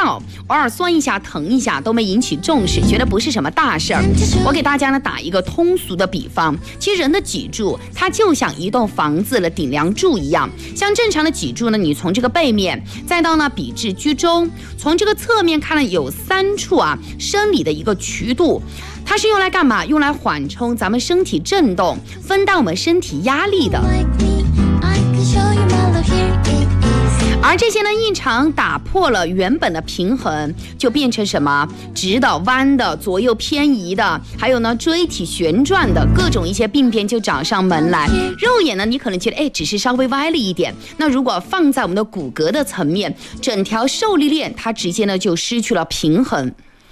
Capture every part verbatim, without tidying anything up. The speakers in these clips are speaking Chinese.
闹，偶尔酸一下疼一下都没引起重视，觉得不是什么大事儿。我给大家呢打一个通俗的比方，其实人的脊柱它就像一栋房子的顶梁柱一样，像正常的脊柱呢，你从这个背面再到呢笔直居中，从这个侧面看了有三处啊生理的一个渠度。它是用来干嘛？用来缓冲咱们身体震动，分担我们身体压力的。而这些呢，异常打破了原本的平衡，就变成什么？直的、弯的、左右偏移的，还有呢椎体旋转的各种一些病变就找上门来。肉眼呢，你可能觉得哎，只是稍微歪了一点。那如果放在我们的骨骼的层面，整条受力链它直接呢就失去了平衡。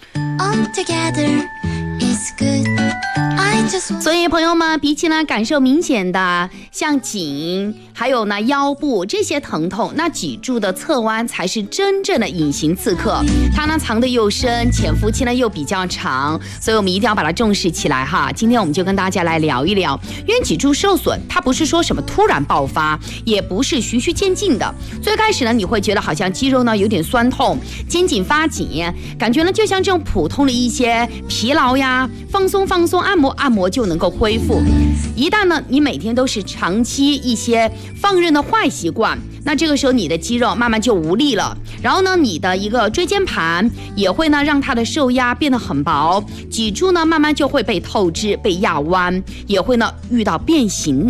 所以朋友们，比起呢感受明显的像颈还有呢腰部这些疼痛，那脊柱的侧弯才是真正的隐形刺客，它呢藏得又深，潜伏期呢又比较长，所以我们一定要把它重视起来哈。今天我们就跟大家来聊一聊，因为脊柱受损它不是说什么突然爆发，也不是循序渐进的。最开始呢你会觉得好像肌肉呢有点酸痛，肩颈发紧，感觉呢就像这种普通的一些疲劳呀，放松放松按摩按摩就能够恢复。一旦呢你每天都是长期一些放任的坏习惯，那这个时候你的肌肉慢慢就无力了，然后呢你的一个椎间盘也会呢让它的受压变得很薄，脊柱呢慢慢就会被透支被压弯，也会呢遇到变形。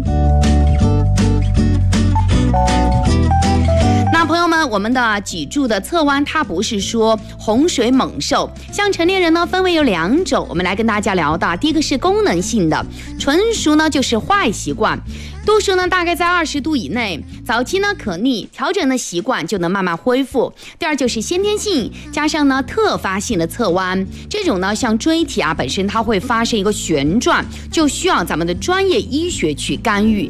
那朋友们，我们的脊柱的侧弯它不是说洪水猛兽，像成年人呢分为有两种，我们来跟大家聊到。第一个是功能性的，纯属呢就是坏习惯，度数呢大概在二十度以内，早期呢可逆，调整的习惯就能慢慢恢复。第二就是先天性加上呢特发性的侧弯，这种呢像椎体啊本身它会发生一个旋转，就需要咱们的专业医学去干预。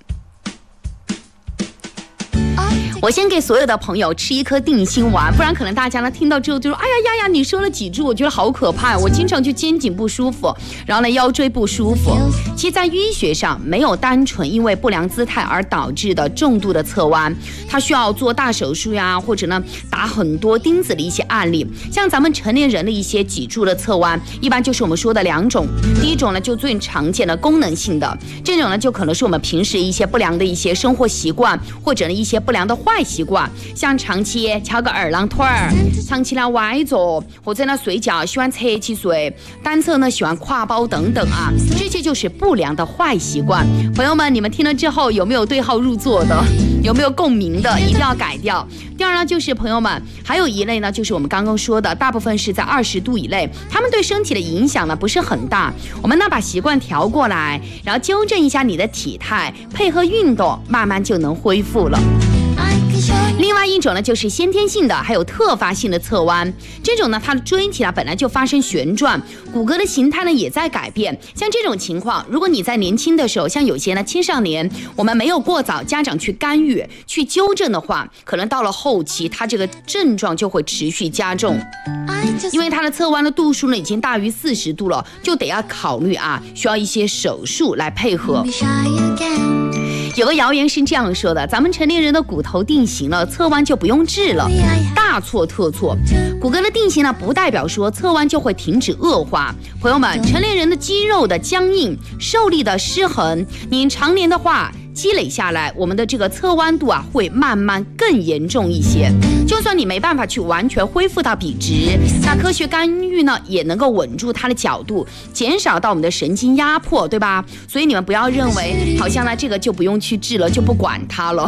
我先给所有的朋友吃一颗定心丸，不然可能大家呢听到之后就说，哎呀呀呀，你说了脊柱，我觉得好可怕，我经常就肩颈不舒服，然后呢腰椎不舒服。其实在医学上没有单纯因为不良姿态而导致的重度的侧弯，它需要做大手术呀，或者呢打很多钉子的一些案例。像咱们成年人的一些脊柱的侧弯，一般就是我们说的两种，第一种呢就最常见的功能性的，这种呢就可能是我们平时一些不良的一些生活习惯，或者呢一些不良的坏习惯，像长期翘个二郎腿儿，长期呢歪坐，或者呢睡觉喜欢侧起睡，单侧呢喜欢挎包等等啊，这些就是不良的坏习惯。朋友们，你们听了之后有没有对号入座的？有没有共鸣的？一定要改掉。第二呢，就是朋友们，还有一类呢，就是我们刚刚说的，大部分是在二十度以内，他们对身体的影响呢不是很大。我们呢把习惯调过来，然后纠正一下你的体态，配合运动，慢慢就能恢复了。另外一种呢，就是先天性的，还有特发性的侧弯。这种呢，它的椎体啊本来就发生旋转，骨骼的形态呢也在改变。像这种情况，如果你在年轻的时候，像有些呢青少年，我们没有过早家长去干预、去纠正的话，可能到了后期，它这个症状就会持续加重。因为它的侧弯的度数呢已经大于四十度了，就得要考虑啊，需要一些手术来配合。有个谣言是这样说的，咱们成年人的骨头定型了，侧弯就不用治了。大错特错，骨骼的定型呢不代表说侧弯就会停止恶化。朋友们，成年人的肌肉的僵硬、受力的失衡，你常年的话积累下来，我们的这个侧弯度啊会慢慢更严重一些。就算你没办法去完全恢复到笔直，那科学干预呢也能够稳住它的角度，减少到我们的神经压迫，对吧？所以你们不要认为好像呢这个就不用去治了，就不管它了。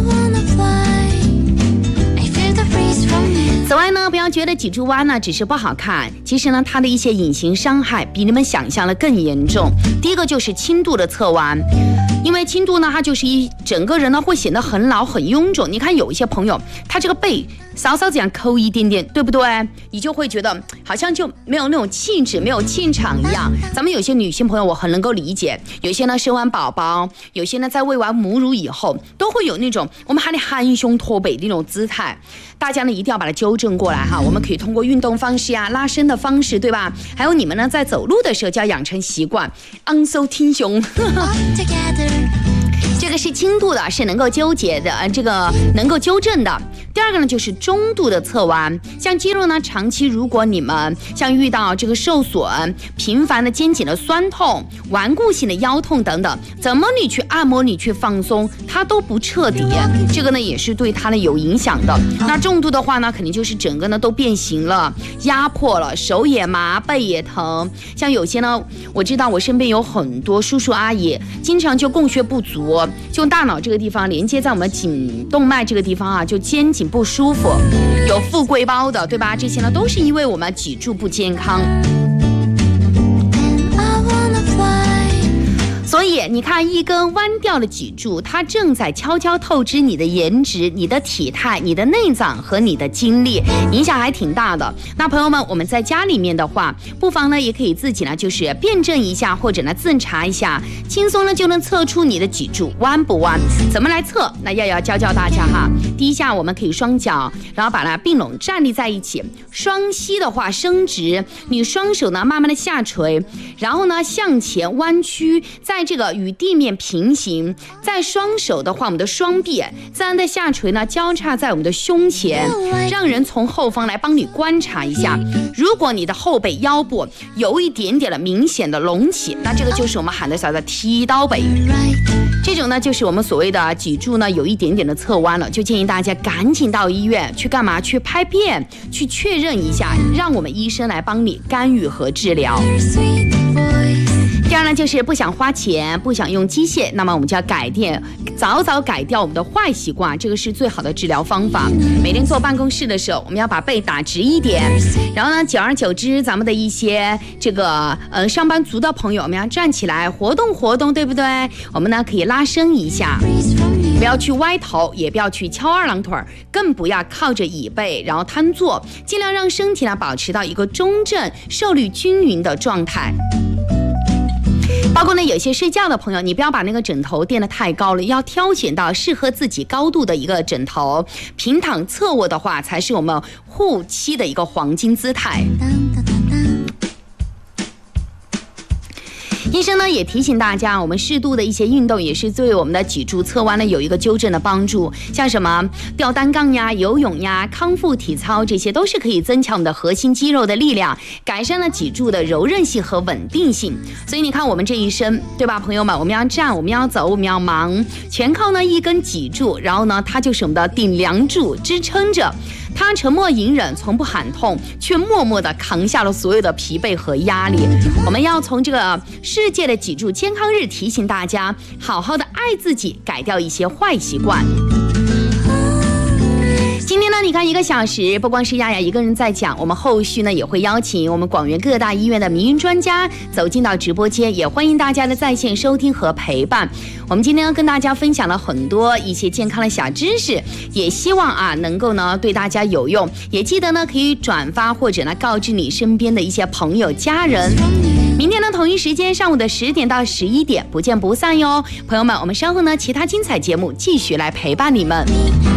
此外呢，不要觉得脊柱弯呢只是不好看，其实呢它的一些隐形伤害比你们想象的更严重。第一个就是轻度的侧弯，因为轻度呢它就是一整个人呢会显得很老很臃肿。你看有一些朋友他这个背稍稍这样抠一点点，对不对？你就会觉得好像就没有那种气质，没有气场一样。咱们有些女性朋友我很能够理解，有些呢生完宝宝，有些呢在喂完母乳以后，都会有那种我们喊的含胸驼背的那种姿态。大家呢一定要把它纠正过来哈。我们可以通过运动方式呀、拉伸的方式，对吧？还有你们呢在走路的时候就要养成习惯，昂首挺胸。 这个是轻度的，是能够纠结的，呃，这个能够纠正的。第二个呢，就是中度的侧弯，像肌肉呢，长期如果你们像遇到这个受损、频繁的肩颈的酸痛、顽固性的腰痛等等，怎么你去按摩、你去放松，它都不彻底，这个呢也是对它呢有影响的。那重度的话呢，肯定就是整个呢都变形了、压迫了，手也麻、背也疼。像有些呢，我知道我身边有很多叔叔阿姨，经常就供血不足，就大脑这个地方连接在我们颈动脉这个地方啊，就肩颈不舒服，有富贵包的，对吧？这些呢都是因为我们脊柱不健康。所以你看，一根弯掉的脊柱，它正在悄悄透支你的颜值、你的体态、你的内脏和你的精力，影响还挺大的。那朋友们，我们在家里面的话，不妨呢也可以自己呢就是辩证一下，或者呢自查一下，轻松呢就能测出你的脊柱弯不弯。怎么来测？那耀耀教教大家哈。第一下，我们可以双脚，然后把它并拢站立在一起，双膝的话伸直，你双手呢慢慢的下垂，然后呢向前弯曲，在这个与地面平行，在双手的话，我们的双臂自然的下垂呢，交叉在我们的胸前，让人从后方来帮你观察一下。如果你的后背腰部有一点点的明显的隆起，那这个就是我们喊的啥的踢刀背。这种呢，就是我们所谓的脊柱呢有一点点的侧弯了，就建议大家赶紧到医院去干嘛？去拍片，去确认一下，让我们医生来帮你干预和治疗。第二呢，就是不想花钱，不想用机械，那么我们就要改变，早早改掉我们的坏习惯，这个是最好的治疗方法。每天坐办公室的时候，我们要把背打直一点，然后呢，久而久之，咱们的一些这个呃上班族的朋友，我们要站起来活动活动，对不对？我们呢可以拉伸一下，不要去歪头，也不要去翘二郎腿，更不要靠着椅背然后瘫坐，尽量让身体呢保持到一个中正、受力均匀的状态。包括呢，有些睡觉的朋友，你不要把那个枕头垫得太高了，要挑选到适合自己高度的一个枕头。平躺侧卧的话，才是我们护妻的一个黄金姿态。医生呢也提醒大家，我们适度的一些运动也是对我们的脊柱侧弯呢有一个纠正的帮助。像什么吊单杠呀、游泳呀、康复体操，这些都是可以增强我们的核心肌肉的力量，改善了脊柱的柔韧性和稳定性。所以你看我们这一生，对吧，朋友们？我们要站，我们要走，我们要忙，全靠呢一根脊柱，然后呢它就是我们的顶梁柱，支撑着。他沉默隐忍，从不喊痛，却默默地扛下了所有的疲惫和压力。我们要从这个世界的脊柱健康日提醒大家，好好的爱自己，改掉一些坏习惯。今天呢，你看一个小时，不光是亚亚一个人在讲，我们后续呢也会邀请我们广元各大医院的名誉专家走进到直播间，也欢迎大家的在线收听和陪伴。我们今天跟大家分享了很多一些健康的小知识，也希望啊能够呢对大家有用，也记得呢可以转发或者呢告知你身边的一些朋友家人。明天呢同一时间上午的十点到十一点不见不散哟，朋友们，我们稍后呢其他精彩节目继续来陪伴你们。